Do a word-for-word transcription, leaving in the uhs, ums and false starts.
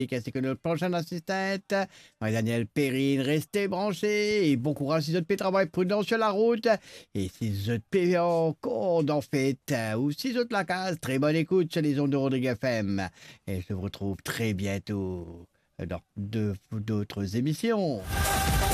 Ainsi que notre prochaine assistante, Marie-Danielle Perrine, restez branchés et bon courage si vous êtes travail prudent sur la route. Et si vous êtes encore en fête ou si vous êtes la case, très bonne écoute sur les ondes de Rodrigue F M. Et je vous retrouve très bientôt dans de- d'autres émissions.